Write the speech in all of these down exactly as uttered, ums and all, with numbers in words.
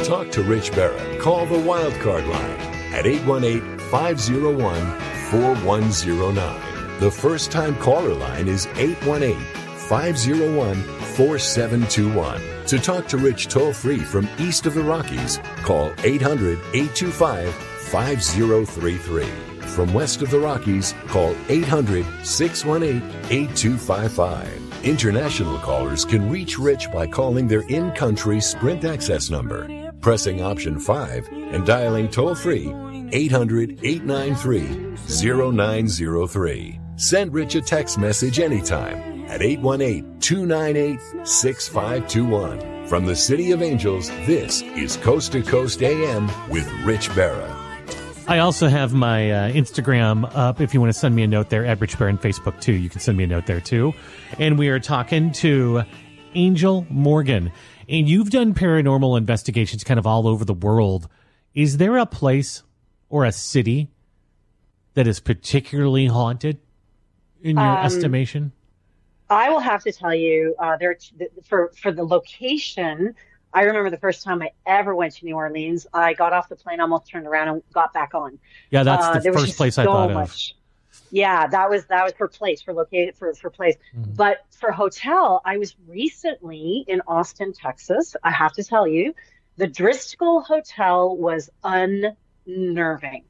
talk to Rich Barra, call the Wildcard line at eight one eight, five oh one, four one oh nine. The first-time caller line is eight one eight, five oh one, four seven two one. To talk to Rich toll-free from east of the Rockies, call eight hundred, eight two five, five oh three three. From west of the Rockies, call eight hundred, six one eight, eight two five five. International callers can reach Rich by calling their in-country Sprint access number, pressing option five, and dialing toll-free eight hundred, eight nine three, oh nine oh three. Send Rich a text message anytime at eight one eight, two nine eight, six five two one. From the City of Angels, this is Coast to Coast A M with Rich Barra. I also have my uh, Instagram up. If you want to send me a note there, at Rich Barra, and Facebook too, you can send me a note there too. And we are talking to Angel Morgan. And you've done paranormal investigations kind of all over the world. Is there a place or a city that is particularly haunted in your um, estimation? I will have to tell you, uh, there for for the location. I remember the first time I ever went to New Orleans. I got off the plane, almost turned around and got back on. Yeah, that's uh, the first place so I thought much. of. Yeah, that was that was for place, for located for for place. Mm-hmm. But for hotel, I was recently in Austin, Texas. I have to tell you, the Driscoll Hotel was unnerving.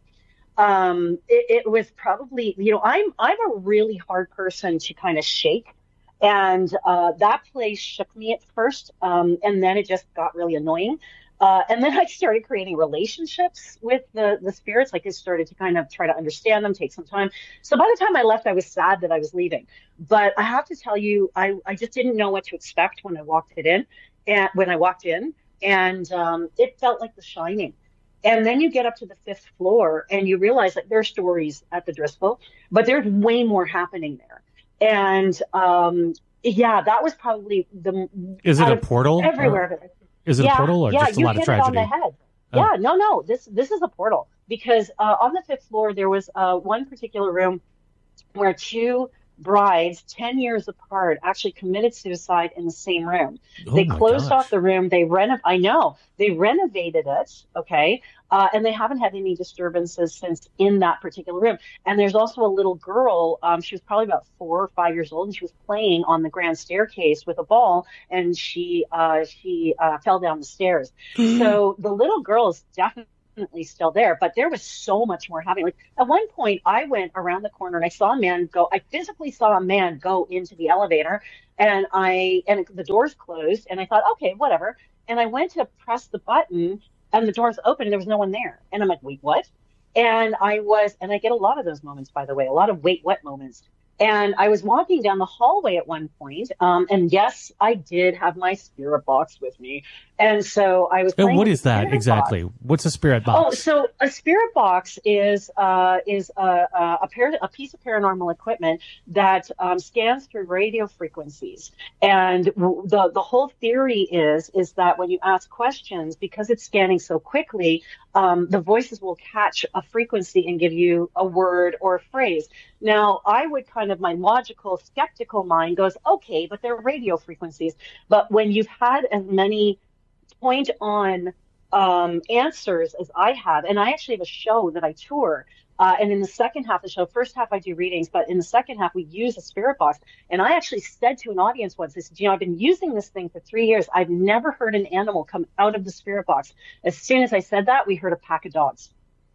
Um, it, it was probably, you know, I'm I'm a really hard person to kind of shake. And uh, that place shook me at first, um, and then it just got really annoying. Uh, and then I started creating relationships with the, the spirits. Like I started to kind of try to understand them, take some time. So by the time I left, I was sad that I was leaving. But I have to tell you, I, I just didn't know what to expect when I walked it in, and when I walked in, and um, it felt like The Shining. And then you get up to the fifth floor, and you realize that there are stories at the Driscoll, but there's way more happening there. And um, yeah, that was probably the. Is it a portal? Everywhere of it. Is it yeah, a portal or yeah, just a lot of tragedy? Yeah, you hit it on the head. Oh. Yeah, no, no. This this is a portal because uh, on the fifth floor there was uh, one particular room where two brides, ten years apart, actually committed suicide in the same room. Oh they closed gosh. off the room. They renov. I know they renovated it. Okay. Uh, and they haven't had any disturbances since in that particular room. And there's also a little girl. Um, she was probably about four or five years old, and she was playing on the grand staircase with a ball, and she uh, she uh, fell down the stairs. So the little girl is definitely still there, but there was so much more happening. Like at one point, I went around the corner and I saw a man go. I physically saw a man go into the elevator, and I and the doors closed, and I thought, okay, whatever. And I went to press the button, and the doors open, and there was no one there. And I'm like, wait, what? And I was, and I get a lot of those moments, by the way, a lot of wait, what moments. And I was walking down the hallway at one point, um, and yes, I did have my spirit box with me. And so I was playing. And what is that exactly? Box. What's a spirit box? Oh, so a spirit box is uh, is a a, a, par- a piece of paranormal equipment that um, scans through radio frequencies. And the the whole theory is is that when you ask questions, because it's scanning so quickly, um, the voices will catch a frequency and give you a word or a phrase. Now, I would kind of, my logical, skeptical mind goes, okay, but they're radio frequencies. But when you've had as many point on um, answers as I have, and I actually have a show that I tour, uh, and in the second half of the show, first half I do readings, but in the second half we use a spirit box. And I actually said to an audience once, I said, you know, I've been using this thing for three years. I've never heard an animal come out of the spirit box. As soon as I said that, we heard a pack of dogs.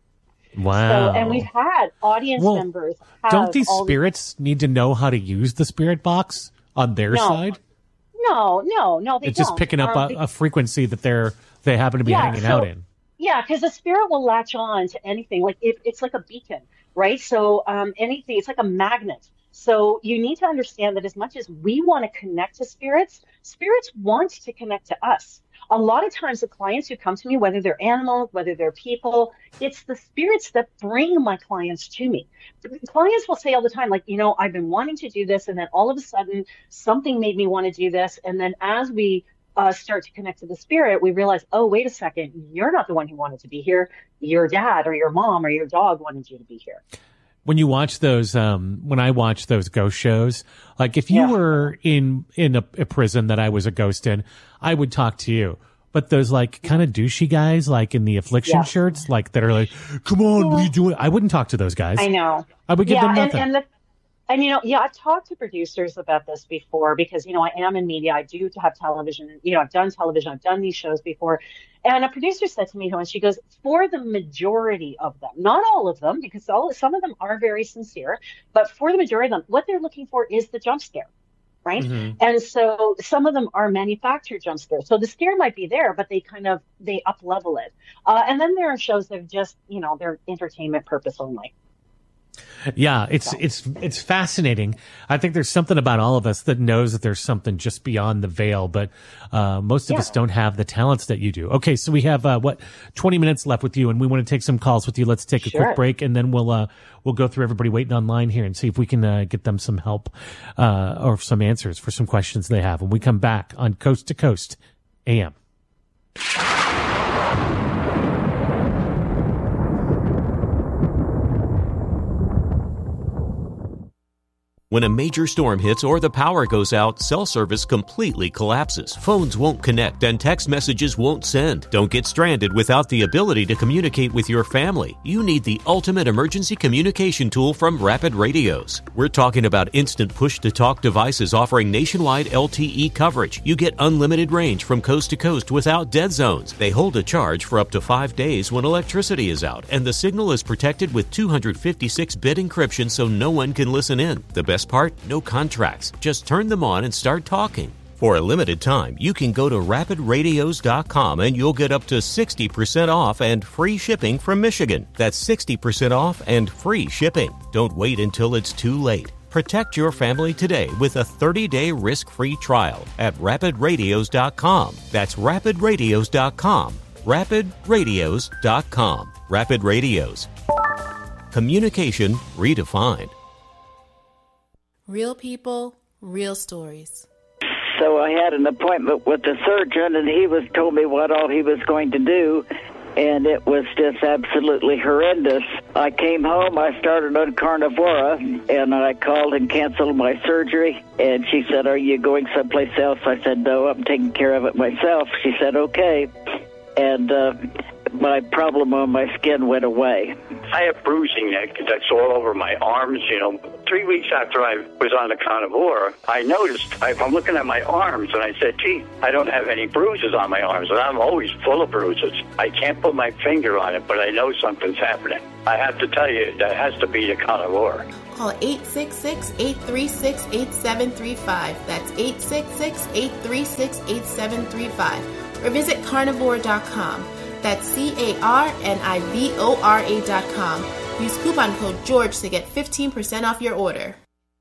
Wow. So, and we've had audience well, members have don't these all spirits need to know how to use the spirit box on their no. side? No, no, no, they It's don't. just picking up um, a, a frequency that they're they happen to be yeah, hanging so, out in. Yeah, because the spirit will latch on to anything. Like if it's like a beacon, right? So um, anything, it's like a magnet. So you need to understand that as much as we want to connect to spirits, spirits want to connect to us. A lot of times the clients who come to me, whether they're animals, whether they're people, it's the spirits that bring my clients to me. Clients will say all the time, like, you know, I've been wanting to do this, and then all of a sudden something made me want to do this. And then as we uh, start to connect to the spirit, we realize, oh, wait a second, you're not the one who wanted to be here. Your dad or your mom or your dog wanted you to be here. When you watch those, um, when I watch those ghost shows, like if you Yeah. were in in a, a prison that I was a ghost in, I would talk to you. But those like kind of douchey guys, like in the Affliction Yeah. shirts, like that are like, "Come on, what are you doing?" I wouldn't talk to those guys. I know. I would give Yeah, them and, nothing. and the and you know, yeah, I've talked to producers about this before because, you know, I am in media. I do have television. You know, I've done television. I've done these shows before. And a producer said to me, and she goes, for the majority of them, not all of them, because all, some of them are very sincere, but for the majority of them, what they're looking for is the jump scare, right? Mhm. And so some of them are manufactured jump scares. So the scare might be there, but they kind of, they up level it. Uh, and then there are shows that are just, you know, they're entertainment purpose only. Yeah, it's it's it's fascinating. I think there's something about all of us that knows that there's something just beyond the veil, but uh, most of Yeah. us don't have the talents that you do. Okay, so we have uh, what twenty minutes left with you, and we want to take some calls with you. Let's take a Sure. quick break, and then we'll uh, we'll go through everybody waiting online here and see if we can uh, get them some help uh, or some answers for some questions they have. When we come back on Coast to Coast A M. When a major storm hits or the power goes out, cell service completely collapses. Phones won't connect and text messages won't send. Don't get stranded without the ability to communicate with your family. You need the ultimate emergency communication tool from Rapid Radios. We're talking about instant push-to-talk devices offering nationwide L T E coverage. You get unlimited range from coast to coast without dead zones. They hold a charge for up to five days when electricity is out, and the signal is protected with two fifty-six bit encryption so no one can listen in. The best part? No contracts. Just turn them on and start talking. For a limited time, you can go to rapid radios dot com and you'll get up to sixty percent off and free shipping from Michigan. That's sixty percent off and free shipping. Don't wait until it's too late. Protect your family today with a thirty-day risk-free trial at rapid radios dot com. That's rapid radios dot com. rapid radios dot com. Rapid Radios. Communication redefined. Real people, real stories. So I had an appointment with the surgeon, and he was told me what all he was going to do, and it was just absolutely horrendous. I came home, I started on Carnivora, and I called and canceled my surgery, and she said, "Are you going someplace else?" I said, "No, I'm taking care of it myself." She said, "Okay," and uh, my problem on my skin went away. I have bruising that, that's all over my arms, you know. Three weeks after I was on the carnivore, I noticed, I, I'm looking at my arms, and I said, gee, I don't have any bruises on my arms, and I'm always full of bruises. I can't put my finger on it, but I know something's happening. I have to tell you, that has to be the carnivore. Call eight six six, eight three six, eight seven three five. That's eight six six, eight three six, eight seven three five. Or visit carnivore dot com. That's C A R N I V O R A dot com. Use coupon code George to get fifteen percent off your order.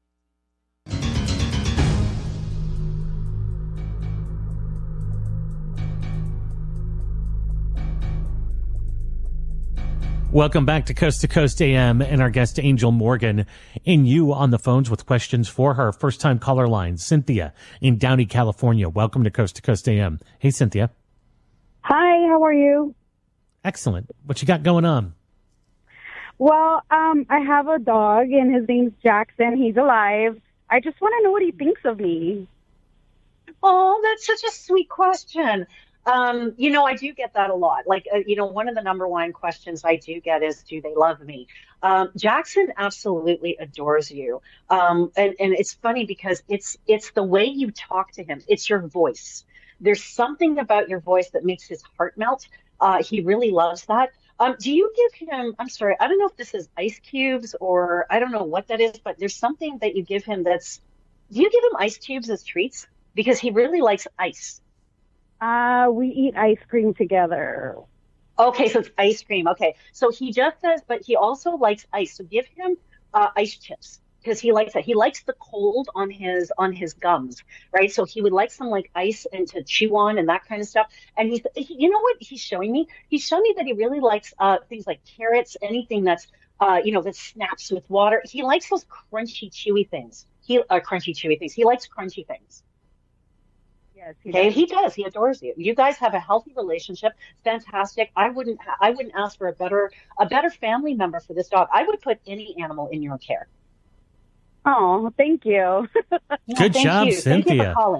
Welcome back to Coast to Coast A M and our guest Angel Morgan, and you on the phones with questions for her. First time caller line, Cynthia in Downey, California. Welcome to Coast to Coast A M. Hey, Cynthia. Hi, how are you? Excellent. What you got going on? Well, um, I have a dog, and his name's Jackson. He's alive. I just want to know what he thinks of me. Oh, that's such a sweet question. Um, you know, I do get that a lot. Like, uh, you know, one of the number one questions I do get is, do they love me? Um, Jackson absolutely adores you. Um, and, and it's funny because it's it's the way you talk to him. It's your voice. There's something about your voice that makes his heart melt. Uh, he really loves that. Um, do you give him, I'm sorry, I don't know if this is ice cubes or I don't know what that is, but there's something that you give him that's, do you give him ice cubes as treats? Because he really likes ice. Uh, we eat ice cream together. Okay, so it's ice cream. Okay, so he just does, but he also likes ice. So give him uh, ice chips. Because he likes that. He likes the cold on his on his gums, right? So he would like some like ice and to chew on and that kind of stuff. And he's, he, you know what he's showing me? He's showing me that he really likes uh, things like carrots, anything that's, uh, you know, that snaps with water. He likes those crunchy, chewy things. He uh, crunchy, chewy things. He likes crunchy things. Yes, he okay, does. he does. He adores you. You guys have a healthy relationship. Fantastic. I wouldn't. I wouldn't ask for a better a better family member for this dog. I would put any animal in your care. Oh, thank you. Yeah, Good thank job, you. Cynthia. Thank you for calling.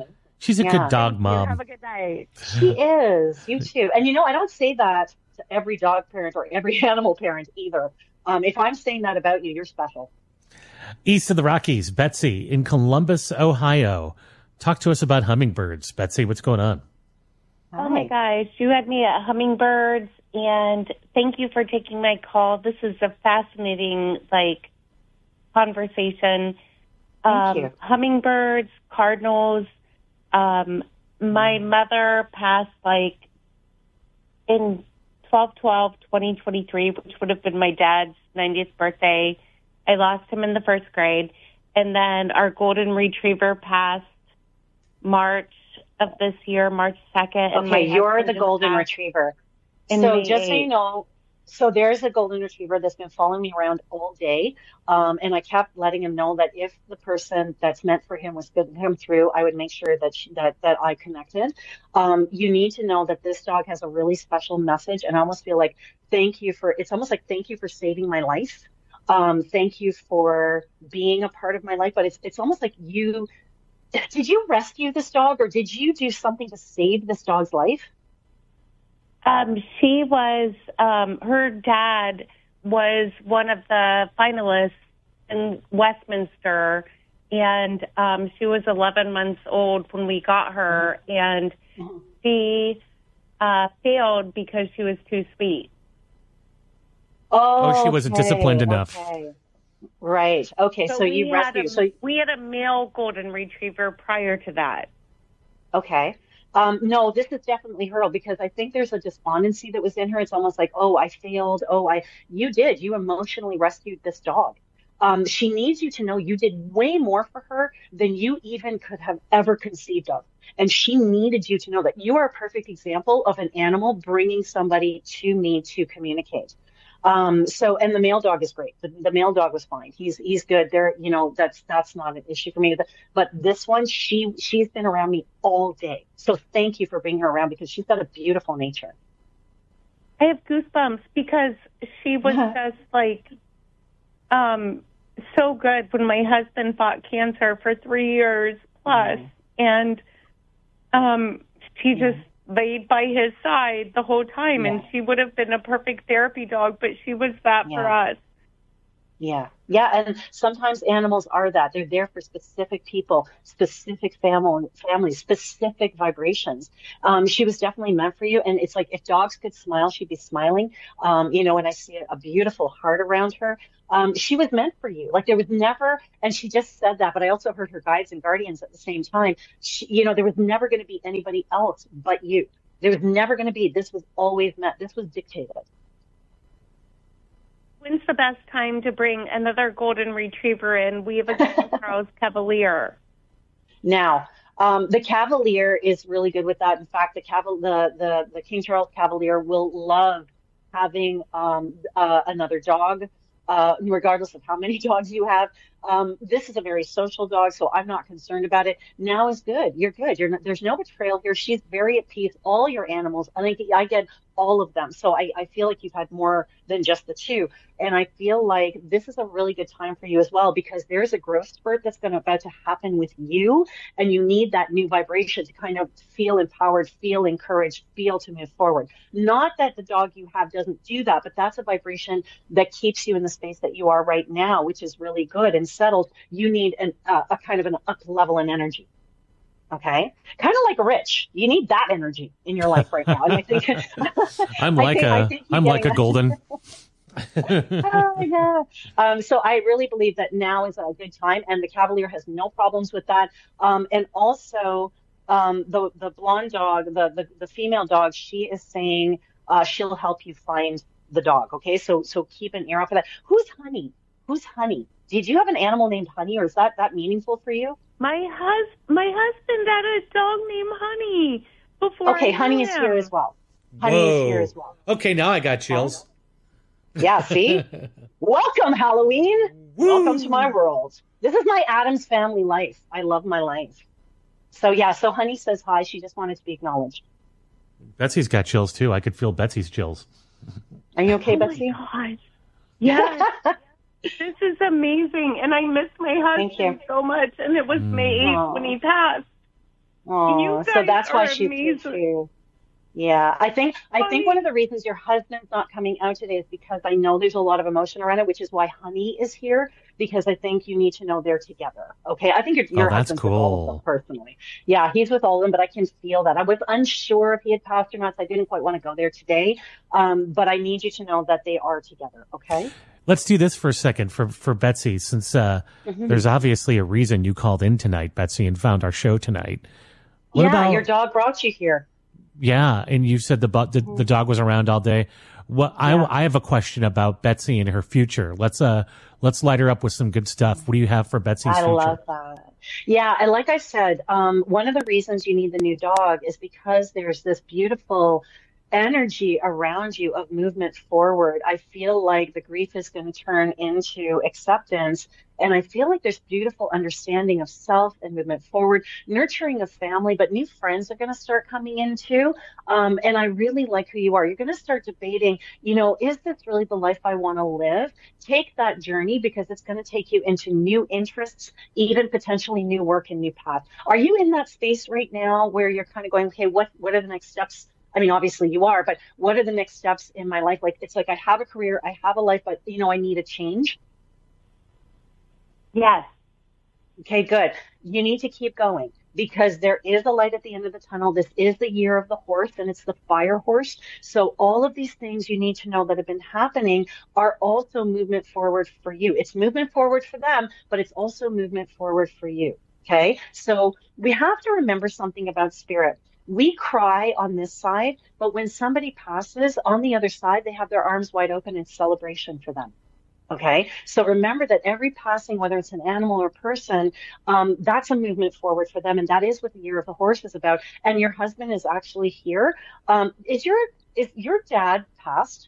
She's a Yeah. good dog You mom. have a good night. She is. You too. And you know, I don't say that to every dog parent or every animal parent either. Um, if I'm saying that about you, you're special. East of the Rockies, Betsy in Columbus, Ohio. Talk to us about hummingbirds. Betsy, what's going on? Oh my gosh, you had me at hummingbirds, and thank you for taking my call. This is a fascinating, like, conversation. Thank Um, you. hummingbirds, cardinals. Um, my mother passed, like, in twelve twelve twenty twenty-three, which would have been my dad's ninetieth birthday. I lost him in the first grade. And then our golden retriever passed March of this year, March second. And my Okay, you're husband the just golden passed retriever. in So May just so you eighth. know, so there's a golden retriever that's been following me around all day. Um, and I kept letting him know that if the person that's meant for him was going to come through, I would make sure that she, that that I connected. Um, you need to know that this dog has a really special message, and I almost feel like thank you for. It's almost like thank you for saving my life. Um, thank you for being a part of my life. But it's it's almost like you. Did you rescue this dog, or did you do something to save this dog's life? Um, she was, um, her dad was one of the finalists in Westminster, and um, she was eleven months old when we got her, and she uh, failed because she was too sweet. Oh, Oh, she wasn't okay, disciplined enough. Okay. Right. Okay. So, we you had rescued. a, So we had a male golden retriever prior to that. okay. Um, no, this is definitely her because I think there's a despondency that was in her. It's almost like, oh, I failed. Oh, I. You did. You emotionally rescued this dog. Um, she needs you to know you did way more for her than you even could have ever conceived of. And she needed you to know that you are a perfect example of an animal bringing somebody to me to communicate. Um, so, and the male dog is great. The, the male dog was fine. He's, he's good. There, you know, that's, that's not an issue for me. But this one, she, she's been around me all day. So thank you for bringing her around because she's got a beautiful nature. I have goosebumps because she was just like, um, so good when my husband fought cancer for three years plus, Mm-hmm. and, um, she just laid by his side the whole time, Yeah. and she would have been a perfect therapy dog, but she was that for Yeah. us. Yeah. Yeah. And sometimes animals are that. They're there for specific people, specific family, families, specific vibrations. Um, she was definitely meant for you. And it's like if dogs could smile, she'd be smiling. Um, you know, and I see a, a beautiful heart around her. Um, she was meant for you. Like there was never, and she just said that, but I also heard her guides and guardians at the same time. She, you know, there was never going to be anybody else but you. There was never going to be. This was always meant. This was dictated. When's the best time to bring another golden retriever in? We have a King Charles Cavalier. Now, um, the Cavalier is really good with that. In fact, the Caval- the, the, the King Charles Cavalier will love having um, uh, another dog, uh, regardless of how many dogs you have. Um, this is a very social dog, so I'm not concerned about it. Now is good. You're good. You're not, there's no betrayal here. She's very at peace. All your animals, I think I get all of them. So I, I feel like you've had more than just the two. And I feel like this is a really good time for you as well, because there's a growth spurt that's going to about to happen with you. And you need that new vibration to kind of feel empowered, feel encouraged, feel to move forward. Not that the dog you have doesn't do that, but that's a vibration that keeps you in the space that you are right now, which is really good and settled. You need an, uh, a kind of an up level in energy. Okay. Kind of like Rich. You need that energy in your life right now. And I think I'm I like think- I a, think you're I'm like a getting- golden. oh, yeah. Um, so I really believe that now is a good time, and the Cavalier has no problems with that. Um, and also, um, the the blonde dog, the, the the female dog, she is saying uh, she'll help you find the dog. Okay, so so keep an ear out for that. Who's Honey? Who's Honey? Did you have an animal named Honey, or is that that meaningful for you? My hus- my husband had a dog named Honey before. Okay, I Honey knew is him. here as well. Honey Whoa. is here as well. Okay, now I got chills. Yeah, see? Welcome, Halloween. Welcome to my world. This is my Addams family life. I love my life. So, yeah, so Honey says hi. She just wanted to be acknowledged. Betsy's got chills too. I could feel Betsy's chills. Are you okay, Oh Betsy? my gosh. Yes. This is amazing. And I miss my Thank you. husband so much. And it was May eighth Aw. when he passed. Oh, so that's why she's here amazing. too. Yeah, I think I think one of the reasons your husband's not coming out today is because I know there's a lot of emotion around it, which is why Honey is here, because I think you need to know they're together. Okay, I think your, Oh, your that's husband's with all of them cool. personally. Yeah, he's with all of them, but I can feel that. I was unsure if he had passed or not, so I didn't quite want to go there today. Um, but I need you to know that they are together. Okay. Let's do this for a second for, for Betsy, since uh, Mhm. there's obviously a reason you called in tonight, Betsy, and found our show tonight. What yeah, about your dog brought you here. Yeah, and you said the bu- the, the dog was around all day. What Yeah. I I have a question about Betsy and her future. Let's uh let's light her up with some good stuff. What do you have for Betsy's I future? love that. Yeah, and like I said, um, one of the reasons you need the new dog is because there's this beautiful energy around you of movement forward. I feel like the grief is going to turn into acceptance. And I feel like there's beautiful understanding of self and movement forward, nurturing a family, but new friends are going to start coming in too. Um, and I really like who you are. You're going to start debating, you know, is this really the life I want to live? Take that journey because it's going to take you into new interests, even potentially new work and new paths. Are you in that space right now where you're kind of going, okay, what, what are the next steps? I mean, obviously you are, but what are the next steps in my life? Like, it's like I have a career, I have a life, but, you know, I need a change. Yes. Okay, good. You need to keep going because there is a light at the end of the tunnel. This is the year of the horse and it's the fire horse. So all of these things you need to know that have been happening are also movement forward for you. It's movement forward for them, but it's also movement forward for you. Okay. So we have to remember something about spirit. We cry on this side, but when somebody passes on the other side, they have their arms wide open in celebration for them. Okay, so remember that every passing, whether it's an animal or person, um, that's a movement forward for them, and that is what the year of the horse is about. And your husband is actually here. Um, is your is your dad passed?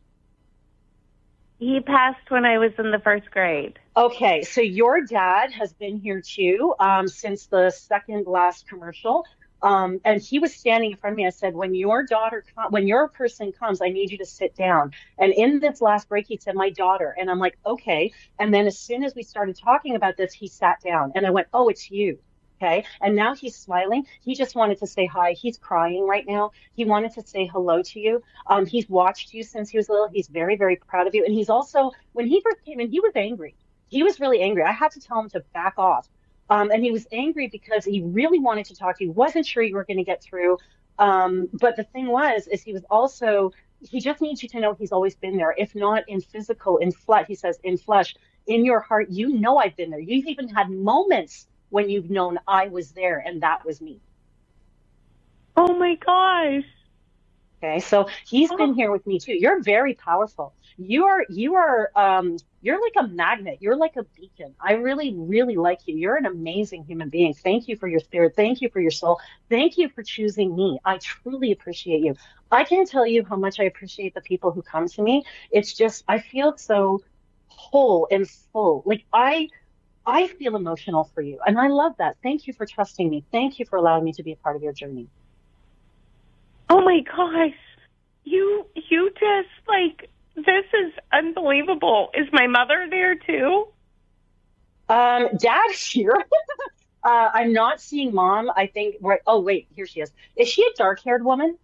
He passed when I was in the first grade. Okay, so your dad has been here too um, since the second last commercial. Um, and he was standing in front of me. I said, when your daughter, com- when your person comes, I need you to sit down. And in this last break, he said, my daughter. And I'm like, okay. And then as soon as we started talking about this, he sat down and I went, oh, it's you. Okay. And now he's smiling. He just wanted to say hi. He's crying right now. He wanted to say hello to you. Um, he's watched you since he was little. He's very, very proud of you. And he's also, when he first came in, he was angry. He was really angry. I had to tell him to back off. Um, and he was angry because he really wanted to talk to you, wasn't sure you were going to get through. Um, but the thing was, is he was also, he just needs you to know he's always been there. If not in physical, in flesh, he says, in flesh, in your heart, you know I've been there. You've even had moments when you've known I was there and that was me. Oh my gosh. Okay, so he's been here with me too. You're very powerful. You are, you are, um, you're like a magnet. You're like a beacon. I really, really like you. You're an amazing human being. Thank you for your spirit. Thank you for your soul. Thank you for choosing me. I truly appreciate you. I can't tell you how much I appreciate the people who come to me. It's just, I feel so whole and full. Like I, I feel emotional for you. And I love that. Thank you for trusting me. Thank you for allowing me to be a part of your journey. Oh my gosh. You, you just like, this is unbelievable. Is my mother there too? Um, Dad's here. uh, I'm not seeing Mom. I think, right. Oh, wait, here she is. Is she a dark haired woman?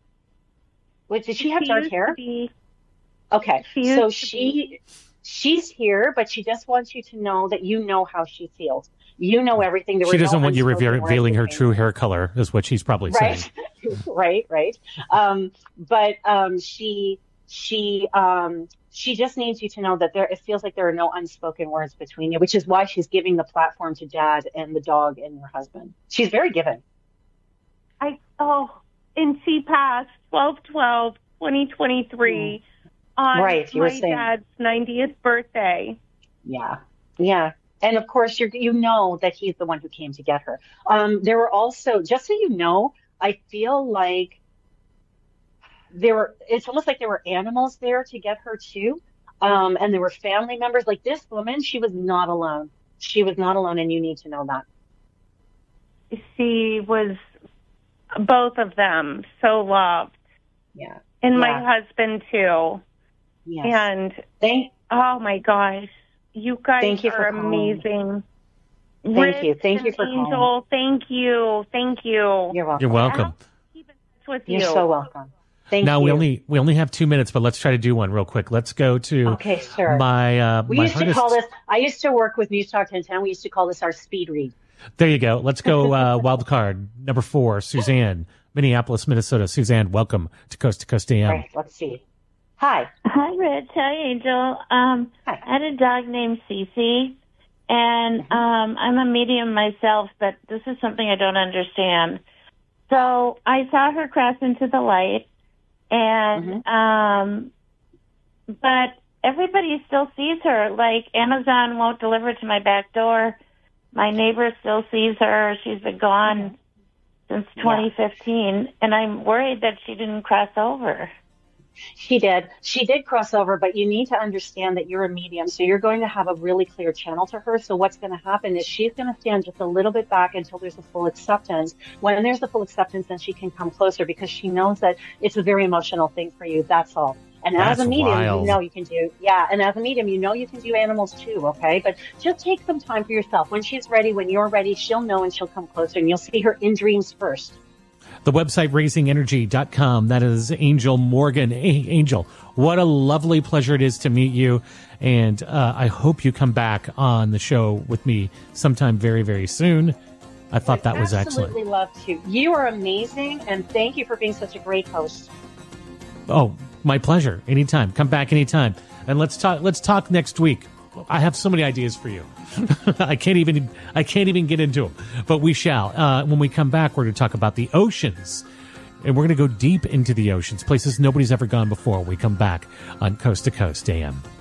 Wait, did she have She dark used hair? to be. Okay. She used So to she, be. she's here, but she just wants you to know that you know how she feels. You know everything. There She were doesn't no want you unspoken reve- words revealing her between true them. hair color, is what she's probably saying. Right, right, right. Um, but um, she, she, um, she just needs you to know that there. It feels like there are no unspoken words between you, which is why she's giving the platform to Dad and the dog and your husband. She's very giving. I, oh, and she passed twelve twelve twenty twenty-three on Right, you were my saying. dad's ninetieth birthday. Yeah, yeah. And of course, you you know that he's the one who came to get her. Um, there were also, just so you know, I feel like there were, it's almost like there were animals there to get her too. Um, and there were family members. Like this woman, she was not alone. She was not alone, and you need to know that. She was, both of them, so loved. Yeah. And Yeah. my husband too. Yes. And Thank, oh my gosh, you guys Thank you for are calling. amazing. Thank Rich you. Thank you for and Angel, calling. thank you. Thank you. You're welcome. You're welcome. Keep in touch with You're you. so welcome. Thank now you. we only we only have two minutes, but let's try to do one real quick. Let's go to Okay, sure. my uh, We my used hardest. to call this, I used to work with News Talk ten ten. We used to call this our speed read. There you go. Let's go. Uh, wild card number four, Suzanne, Minneapolis, Minnesota. Suzanne, welcome to Coast to Coast A M. All right, let's see. Hi. Hi, Rich. Hi, Angel. Um, Hi. I had a dog named Cece, and um, I'm a medium myself, but this is something I don't understand. So I saw her cross into the light, and um, but everybody still sees her. Like Amazon won't deliver to my back door. My neighbor still sees her. She's been gone since twenty fifteen, and I'm worried that she didn't cross over. She did. She did cross over, but you need to understand that you're a medium, so you're going to have a really clear channel to her. So what's going to happen is she's going to stand just a little bit back until there's a full acceptance. When there's the full acceptance, then she can come closer because she knows that it's a very emotional thing for you. That's all. And That's as a medium, wild. you know you can do, yeah, and as a medium, you know you can do animals too, okay? But just take some time for yourself. When she's ready, when you're ready, she'll know and she'll come closer, and you'll see her in dreams first. The website raising energy dot com. That is Angel Morgan. Hey, Angel, what a lovely pleasure it is to meet you. And uh, I hope you come back on the show with me sometime very, very soon. I thought that was excellent. Absolutely love to. You are amazing, and thank you for being such a great host. Oh, my pleasure. Anytime. Come back anytime. And let's talk let's talk next week. I have so many ideas for you. I can't even I can't even get into them, but we shall. Uh, when we come back, we're going to talk about the oceans, and we're going to go deep into the oceans, places nobody's ever gone before. When we come back on Coast to Coast A M.